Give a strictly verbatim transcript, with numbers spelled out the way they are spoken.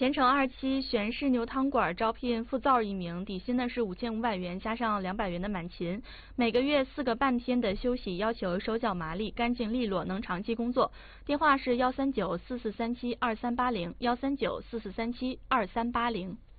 前程二期玄氏牛汤馆招聘副灶一名，底薪呢是五千五百元加上两百元的满勤，每个月四个半天的休息，要求手脚麻利、干净利落，能长期工作。电话是幺三九四四三七二三八零，幺三九四四三七二三八零。